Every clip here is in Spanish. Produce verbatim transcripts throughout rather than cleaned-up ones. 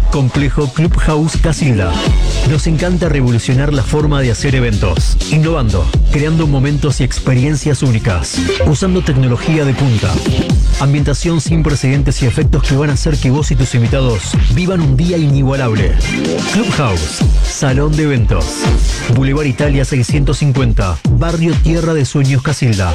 Complejo Clubhouse Casilda. Nos encanta revolucionar la forma de hacer eventos, innovando, creando momentos y experiencias únicas, usando tecnología de punta, ambientación sin precedentes y efectos que van a hacer que vos y tus invitados vivan un día inigualable. Clubhouse, salón de eventos, Boulevard Italia seiscientos cincuenta, Barrio Tierra de Sueños Casilda.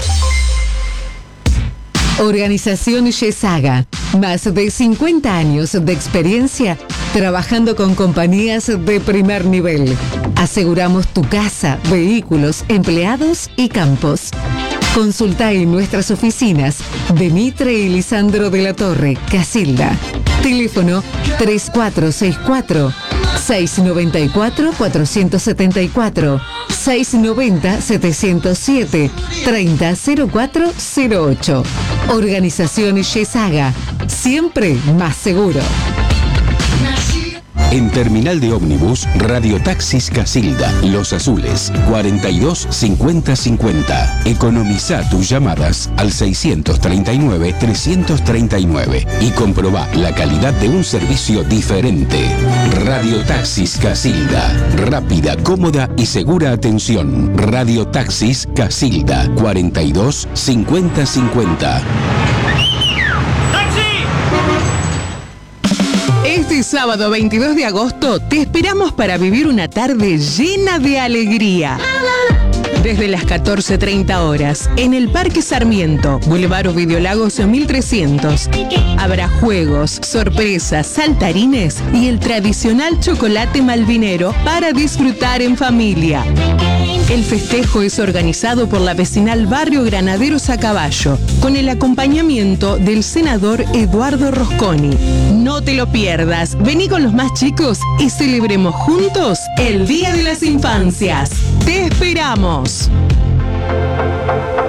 Organización Yesaga, más de cincuenta años de experiencia trabajando con compañías de primer nivel. Aseguramos tu casa, vehículos, empleados y campos. Consulta en nuestras oficinas de Mitre y Lisandro de la Torre, Casilda. Teléfono tres cuatro seis cuatro, seis nueve cuatro, cuatro siete cuatro, seis nueve cero, siete cero siete, tres cero cero cuatro cero ocho. Organización Yesaga, siempre más seguro. En Terminal de Ómnibus, Radiotaxis Casilda, Los Azules, cuarenta y dos cincuenta cincuenta. Economiza tus llamadas al seiscientos treinta y nueve, trescientos treinta y nueve y comprobá la calidad de un servicio diferente. Radiotaxis Casilda, rápida, cómoda y segura atención. Radiotaxis Casilda, cuarenta y dos cincuenta cincuenta. Este sábado veintidós de agosto te esperamos para vivir una tarde llena de alegría. Desde las catorce treinta horas, en el Parque Sarmiento, Boulevard Ovidio Lagos mil trescientos. Habrá juegos, sorpresas, saltarines y el tradicional chocolate malvinero para disfrutar en familia. El festejo es organizado por la vecinal Barrio Granaderos a Caballo, con el acompañamiento del senador Eduardo Rosconi. No te lo pierdas, vení con los más chicos y celebremos juntos el Día de las Infancias. ¡Te esperamos!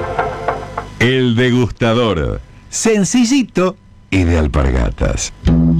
El Degustador, sencillito y de alpargatas.